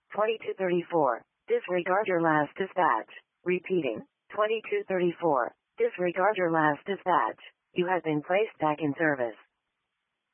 2234. Disregard your last dispatch. Repeating. 2234. Disregard your last dispatch. You have been placed back in service.